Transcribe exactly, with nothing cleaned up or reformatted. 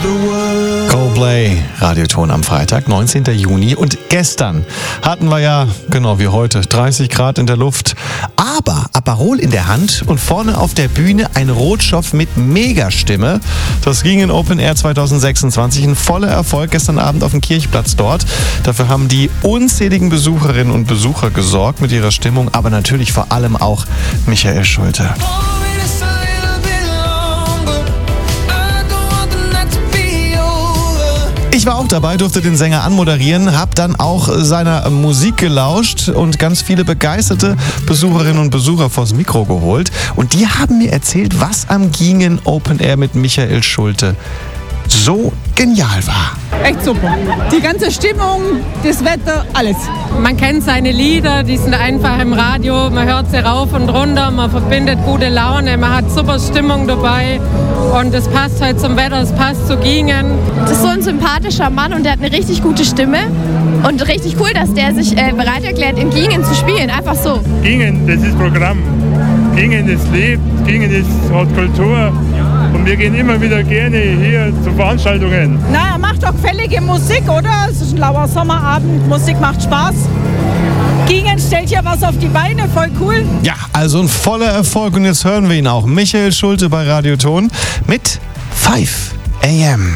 Coldplay, Radioton am Freitag, neunzehnten Juni. Und gestern hatten wir ja, genau wie heute, dreißig Grad in der Luft. Aber Aperol in der Hand und vorne auf der Bühne ein Rotschopf mit Megastimme. Das ging in Open Air zwanzig sechsundzwanzig. Ein voller Erfolg gestern Abend auf dem Kirchplatz dort. Dafür haben die unzähligen Besucherinnen und Besucher gesorgt mit ihrer Stimmung, aber natürlich vor allem auch Michael Schulte. Ich war auch dabei, durfte den Sänger anmoderieren, habe dann auch seiner Musik gelauscht und ganz viele begeisterte Besucherinnen und Besucher vors Mikro geholt. Und die haben mir erzählt, was am Gingen Open Air mit Michael Schulte so genial war. Echt super. Die ganze Stimmung, das Wetter, alles. Man kennt seine Lieder, die sind einfach im Radio, man hört sie rauf und runter, man verbindet gute Laune, man hat super Stimmung dabei und es passt halt zum Wetter, es passt zu Gingen. Das ist so ein sympathischer Mann und der hat eine richtig gute Stimme und richtig cool, dass der sich äh, bereit erklärt, in Gingen zu spielen, einfach so. Gingen, das ist Programm. Gingen ist Leben, Gingen ist hat Kultur. Und wir gehen immer wieder gerne hier zu Veranstaltungen. Na, er macht doch gefällige Musik, oder? Es ist ein lauer Sommerabend, Musik macht Spaß. Gingen stellt ja was auf die Beine, voll cool. Ja, also ein voller Erfolg und jetzt hören wir ihn auch. Michael Schulte bei Radioton mit five a m